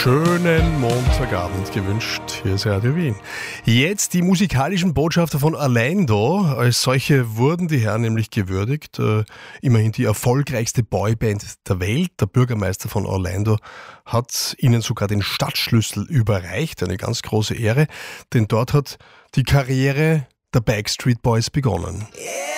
schönen Montagabend gewünscht. Hier ist Radio Wien. Jetzt die musikalischen Botschafter von Orlando. Als solche wurden die Herren nämlich gewürdigt. Immerhin die erfolgreichste Boyband der Welt. Der Bürgermeister von Orlando hat ihnen sogar den Stadtschlüssel überreicht. Eine ganz große Ehre, denn dort hat die Karriere der Backstreet Boys begonnen. Yeah.